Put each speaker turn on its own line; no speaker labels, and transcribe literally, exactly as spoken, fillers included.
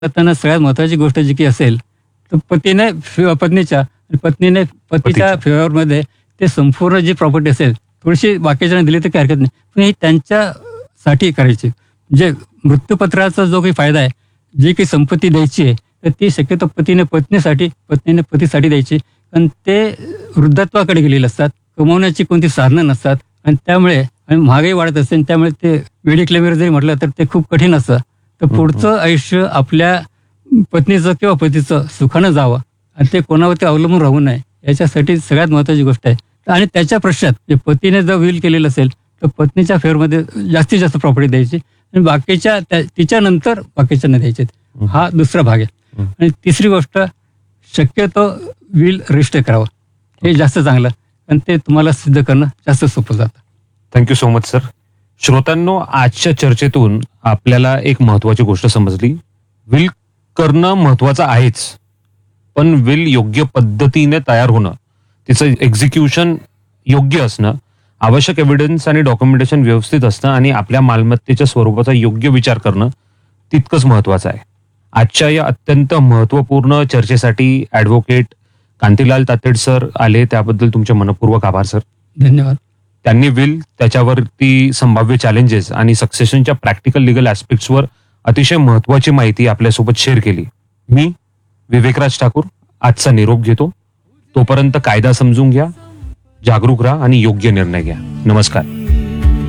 करताना सगळ्यात महत्वाची गोष्ट जी की असेल तर पतीने फि- पत्नीच्या आणि पत्नीने पतीच्या
पतीच्या.
फेवरमध्ये ते संपूर्ण जी प्रॉपर्टी असेल थोडीशी बाकीच्यांना दिली तर काही हरकत नाही, पण ही त्यांच्यासाठी करायची. म्हणजे मृत्यूपत्राचा जो काही फायदा आहे, जी काही संपत्ती द्यायची आहे तर ती शक्यतो पतीने पत्नीसाठी, पत्नीने पतीसाठी द्यायची. आणि ते वृद्धत्वाकडे गेलेले असतात, कमवण्याची कोणती साधनं नसतात आणि त्यामुळे आणि महागाई वाढत असते आणि त्यामुळे ते मेडिक्लेमवर जरी म्हटलं तर ते खूप कठीण असतं. तर पुढचं आयुष्य आपल्या पत्नीचं किंवा पतीचं सुखानं जावं आणि ते कोणावरती अवलंबून राहू नये याच्यासाठी सगळ्यात महत्त्वाची गोष्ट आहे. आणि त्याच्या पश्चात जे पतीने जर विल केलेलं असेल तर पत्नीच्या फेवरमध्ये जास्तीत जास्त प्रॉपर्टी द्यायची आणि बाकीच्या त्या तिच्यानंतर बाकीच्यांना द्यायचे. हा दुसरा भाग आहे. आणि तिसरी गोष्ट, शक्यतो विल रजिस्टर करावं, हे जास्त चांगलं आणि ते तुम्हाला सिद्ध करणं जास्त सोपं जातं.
Thank you so much sir. श्रोत्यांनो, आजच्या चर्चेतून आपल्याला एक महत्वाची गोष्ट समजली. विल करणं महत्वाचं आहेच, पण विल योग्य पद्धतीने तयार होणं, तिचं एक्झिक्युशन योग्य असणं, आवश्यक एव्हिडन्स आणि डॉक्युमेंटेशन व्यवस्थित असणं आणि आपल्या मालमत्तेच्या स्वरूपाचा योग्य विचार करणं तितकंच महत्वाचं आहे. आजच्या या अत्यंत महत्वपूर्ण चर्चेसाठी ॲडव्होकेट कांतीलाल तातेड सर आले, त्याबद्दल तुमचे मनपूर्वक आभार सर.
धन्यवाद.
त्यांनी विल, त्याच्यावरती संभाव्य चॅलेंजेस आणि सक्सेशनच्या प्रॅक्टिकल लिगल ॲस्पेक्ट्सवर अतिशय महत्वाची माहिती आपल्यासोबत शेअर केली. मी विवेकराज ठाकूर आजचा निरोप घेतो. तोपर्यंत कायदा समजून घ्या, जागरूक राहा आणि योग्य निर्णय घ्या. नमस्कार.